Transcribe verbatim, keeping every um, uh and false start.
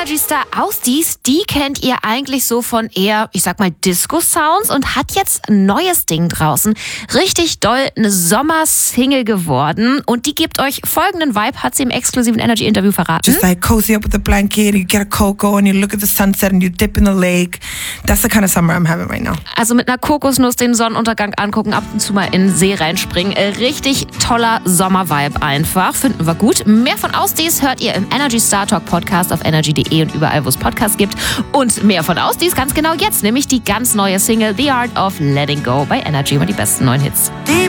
Energy Star Ausdies, die kennt ihr eigentlich so von eher, ich sag mal, Disco-Sounds und hat jetzt ein neues Ding draußen. Richtig doll eine Sommer-Single geworden und die gibt euch folgenden Vibe, hat sie im exklusiven Energy-Interview verraten. Just like cozy up with a blanket, you get a cocoa and you look at the sunset and you dip in the lake. That's the kind of summer I'm having right now. Also mit einer Kokosnuss den Sonnenuntergang angucken, ab und zu mal in den See reinspringen. Richtig toller Sommer-Vibe einfach. Finden wir gut. Mehr von Ausdies hört ihr im Energy Star Talk Podcast auf energy punkt de und überall, wo es Podcasts gibt. Und mehr von Ausdies ganz genau jetzt, nämlich die ganz neue Single The Art of Letting Go bei Energy und die besten neuen Hits.